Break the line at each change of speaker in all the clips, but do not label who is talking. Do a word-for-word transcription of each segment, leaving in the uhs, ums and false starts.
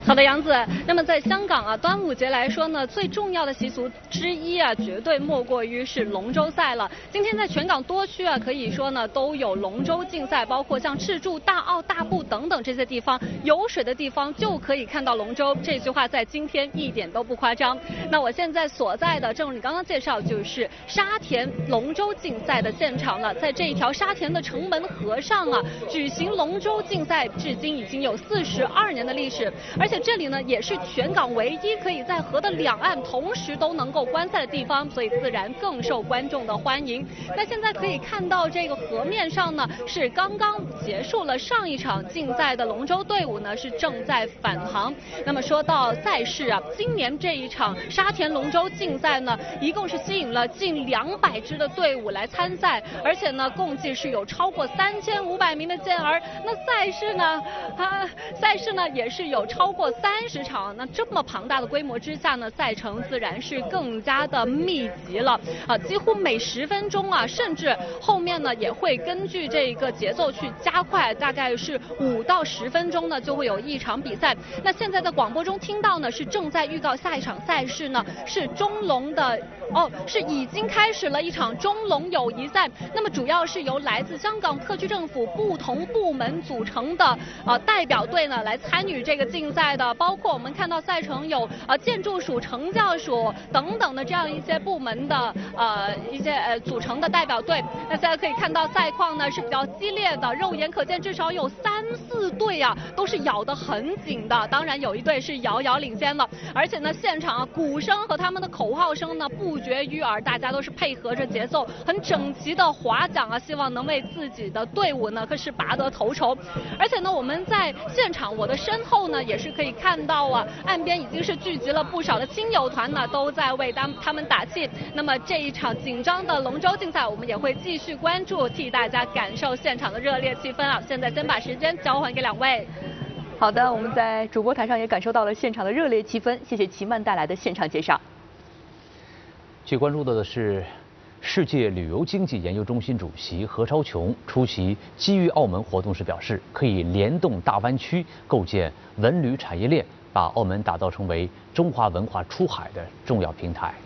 好的，杨子。那么在香港啊，端午节来说呢，最重要的习俗之一啊，绝对莫过于是龙舟赛了。今天在全港多区啊，可以说呢都有龙舟竞赛，包括像赤柱、大澳、大埔等等这些地方，有水的地方就可以看到龙舟。这句话在今天一点都不夸张。那我现在所在的，正如你刚刚介绍，就是沙田龙舟竞赛的现场了。在这一条沙田的城门河上啊，举行龙舟竞赛，至今已经有四十二年的历史，而且这里呢也是全港唯一可以在河的两岸同时都能够观赛的地方，所以自然更受观众的欢迎。那现在可以看到这个河面上呢，是刚刚结束了上一场竞赛的龙舟队伍呢是正在返航。那么说到赛事啊，今年这一场沙田龙舟竞赛呢，一共是吸引了近两百支的队伍来参赛，而且呢共计是有超过三千五百名的健儿。那赛事呢，啊，赛事呢也是有超过三十场。那这么庞大的规模之下呢，赛程自然是更加的密集了啊，几乎每十分钟啊，甚至后面呢也会根据这个节奏去加快，大概是五到十分钟呢就会有一场比赛。那现在在广播中听到呢是正在预告下一场赛事呢是中龙的哦，是已经开始了一场中龙友谊赛。那么主要是由来自香港特区政府不同部门组成的呃代表队呢来参与这个竞赛的，包括我们看到赛程有呃建筑署、惩教署等等的这样一些部门的呃一些呃组成的代表队。那现在可以看到赛况呢是比较激烈的，肉眼可见至少有三四队啊都是咬得很紧的，当然有一队是遥遥领先了。而且呢现场啊鼓声和他们的口号声呢不绝于耳，大家都是配合着节奏很整齐的划桨啊，希望能为自己的队伍呢可是拔得头筹。而且呢我们在现场，我的身后呢也是可以看到啊，岸边已经是聚集了不少的亲友团呢，都在为他他们打气。那么这一场紧张的龙舟竞赛，我们也会继续关注，替大家感受现场的热烈气氛啊。现在先把时间交还给两位。
好的，我们在主播台上也感受到了现场的热烈气氛，谢谢齐曼带来的现场介绍。
去关注到的是，世界旅游经济研究中心主席何超琼出席基于澳门活动时表示，可以联动大湾区，构建文旅产业链，把澳门打造成为中华文化出海的重要平台。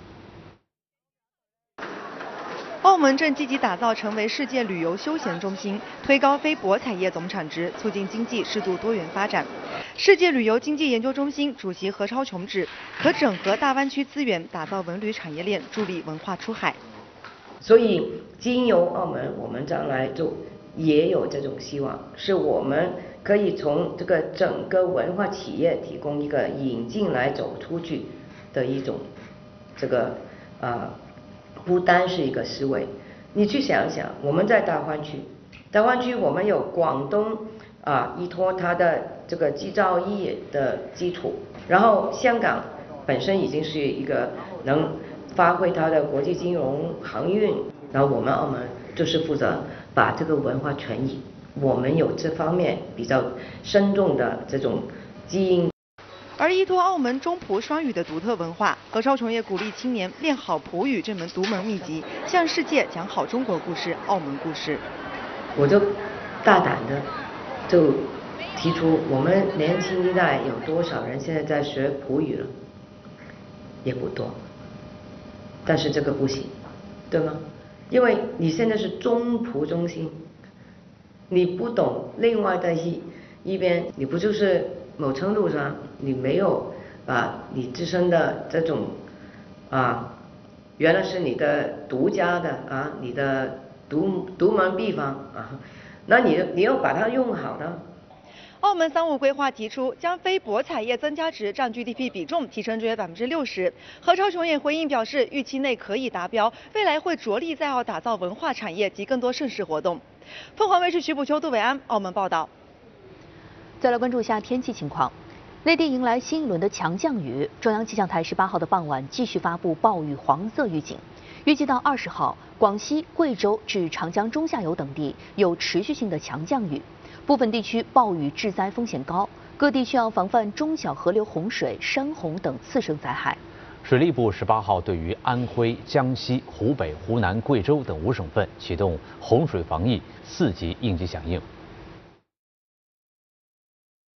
澳门正积极打造成为世界旅游休闲中心，推高非博彩业总产值，促进经济适度多元发展。世界旅游经济研究中心主席何超琼指，可整合大湾区资源，打造文旅产业链，助力文化出海。
所以，经由澳门，我们将来就也有这种希望，是我们可以从这个整个文化企业提供一个引进来走出去的一种这个呃。不单是一个思维，你去想想，我们在大湾区，大湾区我们有广东啊，依托它的这个制造业的基础，然后香港本身已经是一个能发挥它的国际金融、航运，然后我们澳门就是负责把这个文化传译，我们有这方面比较深重的这种基因。
而依托澳门中葡双语的独特文化，何超琼也鼓励青年练好葡语这门独门秘籍，向世界讲好中国故事、澳门故事。
我就大胆的就提出，我们年轻一代有多少人现在在学葡语了？也不多。但是这个不行，对吗？因为你现在是中葡中心，你不懂另外的一一边，你不就是某程度上你没有把你自身的这种啊，原来是你的独家的啊，你的独独门秘方啊，那你你要把它用好的。
澳门三五规划提出，将非博彩业增加值占 G D P 比重提升至约百分之六十。何超琼也回应表示，预期内可以达标，未来会着力在澳打造文化产业及更多盛事活动。凤凰卫视徐补秋、杜伟安，澳门报道。
再来关注一下天气情况。内地迎来新一轮的强降雨，中央气象台十八号的傍晚继续发布暴雨黄色预警，预计到二十号，广西、贵州至长江中下游等地有持续性的强降雨，部分地区暴雨致灾风险高，各地需要防范中小河流洪水、山洪等次生灾害。
水利部十八号对于安徽、江西、湖北、湖南、贵州等五省份启动洪水防疫四级应急响应。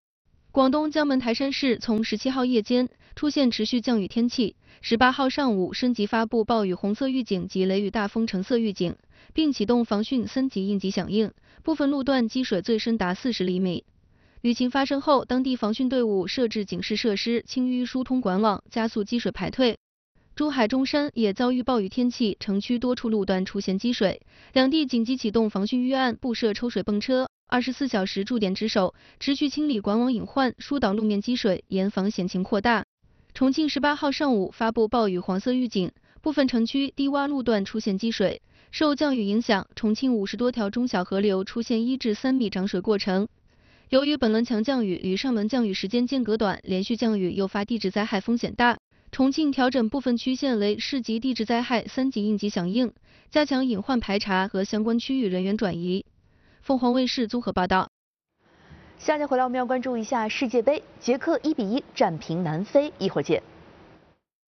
广东江门台山市从十七号夜间出现持续降雨天气，十八号上午升级发布暴雨红色预警及雷雨大风橙色预警，并启动防汛三级应急响应，部分路段积水最深达四十厘米。雨情发生后，当地防汛队伍设置警示设施，清淤疏通管网，加速积水排退。珠海中山也遭遇暴雨天气，城区多处路段出现积水，两地紧急启动防汛预案，布设抽水泵车，二十四小时驻点值守，持续清理管网隐患，疏导路面积水，严防险情扩大。重庆十八号上午发布暴雨黄色预警，部分城区低洼路段出现积水。受降雨影响，重庆五十多条中小河流出现一至三米涨水过程。由于本轮强降雨与上轮降雨时间间隔短，连续降雨诱发地质灾害风险大。重庆调整部分区县为市级地质灾害三级应急响应，加强隐患排查和相关区域人员转移。凤凰卫视综合报道。
下节回来我们要关注一下世界杯，捷克一比一战平南非，一会儿见。